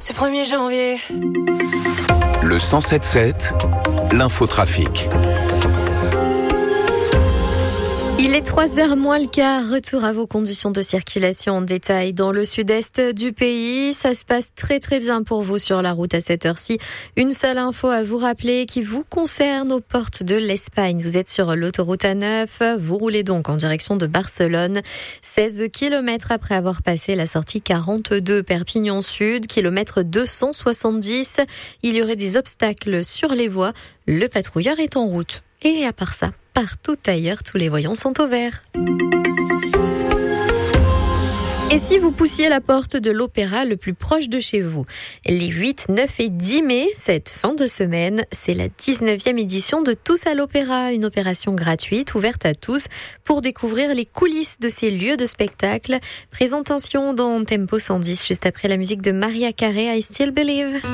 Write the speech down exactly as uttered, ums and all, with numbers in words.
ce premier janvier. Le cent sept sept, l'infotrafic. Il est trois heures moins le quart. Retour à vos conditions de circulation en détail dans le sud-est du pays. Ça se passe très très bien pour vous sur la route à cette heure-ci. Une seule info à vous rappeler qui vous concerne aux portes de l'Espagne. Vous êtes sur l'autoroute A neuf. Vous roulez donc en direction de Barcelone. seize kilomètres après avoir passé la sortie quarante-deux Perpignan Sud, kilomètre deux cent soixante-dix. Il y aurait des obstacles sur les voies. Le patrouilleur est en route. Et à part ça, partout ailleurs, tous les voyants sont au vert. Et si vous poussiez la porte de l'opéra le plus proche de chez vous? Les huit, neuf et dix mai, cette fin de semaine, c'est la dix-neuvième édition de Tous à l'Opéra, une opération gratuite ouverte à tous pour découvrir les coulisses de ces lieux de spectacle. Présentation dans Tempo cent dix, juste après la musique de Maria Carey, I Still Believe.